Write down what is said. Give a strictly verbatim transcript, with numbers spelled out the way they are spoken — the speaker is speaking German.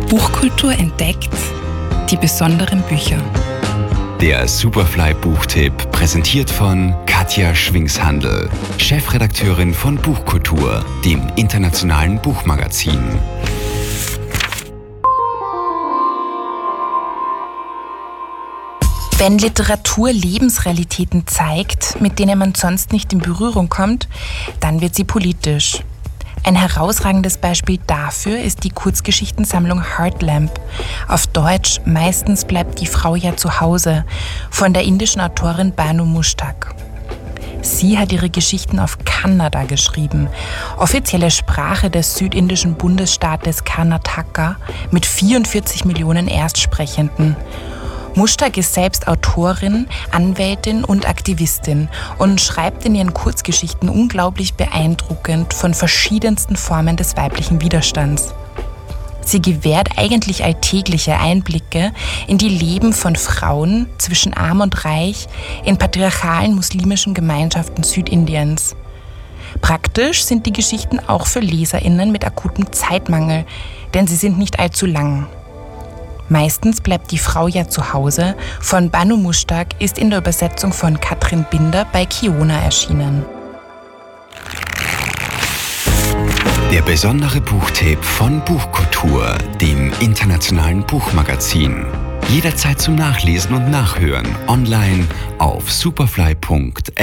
Buchkultur entdeckt, die besonderen Bücher. Der Superfly-Buchtipp, präsentiert von Katja Schwingshandel, Chefredakteurin von Buchkultur, dem internationalen Buchmagazin. Wenn Literatur Lebensrealitäten zeigt, mit denen man sonst nicht in Berührung kommt, dann wird sie politisch. Ein herausragendes Beispiel dafür ist die Kurzgeschichtensammlung Heartlamp. Auf Deutsch Meistens bleibt die Frau ja zu Hause von der indischen Autorin Banu Mushtaq. Sie hat ihre Geschichten auf Kannada geschrieben, offizielle Sprache des südindischen Bundesstaates Karnataka mit vierundvierzig Millionen Erstsprechenden. Mushtaq ist selbst Autorin, Anwältin und Aktivistin und schreibt in ihren Kurzgeschichten unglaublich beeindruckend von verschiedensten Formen des weiblichen Widerstands. Sie gewährt eigentlich alltägliche Einblicke in die Leben von Frauen zwischen Arm und Reich in patriarchalen muslimischen Gemeinschaften Südindiens. Praktisch sind die Geschichten auch für LeserInnen mit akutem Zeitmangel, denn sie sind nicht allzu lang. Meistens bleibt die Frau ja zu Hause von Banu Mushtaq ist in der Übersetzung von Katrin Binder bei Kiona erschienen. Der besondere Buchtipp von Buchkultur, dem internationalen Buchmagazin. Jederzeit zum Nachlesen und Nachhören online auf superfly punkt